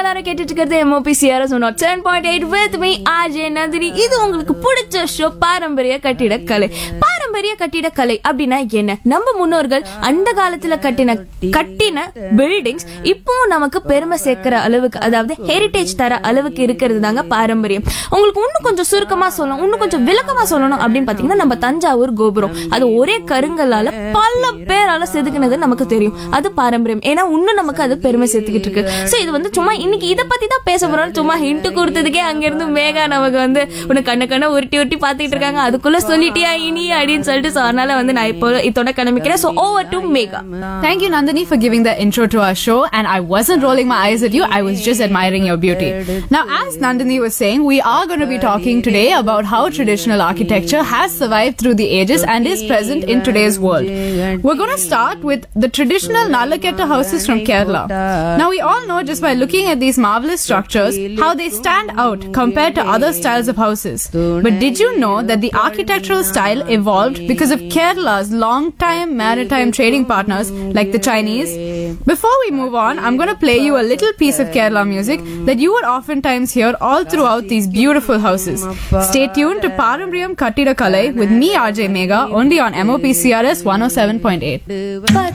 எல்லாரும் கேட்டுட்டு இருக்கிறது MOP CRS 107.8 with me RJ Nandini. இது உங்களுக்கு பிடிச்ச ஷோ பாரம்பரிய கட்டிடக்கலை. பாரம்பரிய கட்டிடக்கலை அப்படின்னா என்ன? நம்ம முன்னோர்கள் அந்த காலத்துல கட்டின பில்டிங்ஸ் இப்போ நமக்கு பெருமை சேர்க்கிற அளவுக்கு, அதாவது ஹெரிடேஜ் தர அளவுக்கு இருக்கிறது தாங்க பாரம்பரியம். உங்களுக்கு இன்னும் கொஞ்சம் சுருக்கமா சொல்லணும், இன்னும் கொஞ்சம் விளக்கமா சொல்லணும் அப்படின்னு பாத்தீங்கன்னா நம்ம தஞ்சாவூர் கோபுரம், அது ஒரே கருங்கல்லால பல பேரால செதுக்கினது நமக்கு தெரியும். அது பாரம்பரியம். ஏன்னா இன்னும் நமக்கு அது பெருமை சேர்த்துக்கிட்டு இருக்கு. சோ இது வந்து சும்மா இன்னைக்கு இதை பத்தி தான் பேச போறோம். சும்மா ஹிண்ட் கொடுத்ததுக்கே அங்க இருந்து மேகா நமக்கு வந்து உன்னை கண்ண உருட்டி பாத்துட்டு இருக்காங்க. அதுக்குள்ள சொல்லிட்டியா இனி அப்படின்னு சொல்லிட்டு, சோ அதனால வந்து நான் இப்போ இதோட கிளம்பிக்கிறேன். So over to Megha. Thank you, Nandini, for giving the intro to our show. And I wasn't rolling my eyes at you. I was just admiring your beauty. Now, as Nandini was saying, we are going to be talking today about how traditional architecture has survived through the ages and is present in today's world. We're going to start with the traditional Nalaketta houses from Kerala. Now, we all know just by looking at these marvelous structures how they stand out compared to other styles of houses. But did you know that the architectural style evolved because of Kerala's long-time maritime trading partners like the Chinese? Before we move on, I'm going to play you a little piece of Kerala music that you would oftentimes hear all throughout these beautiful houses. Stay tuned to Parambriyam Kattida Kalai with me, RJ Megha, only on MOP CRS 107.8.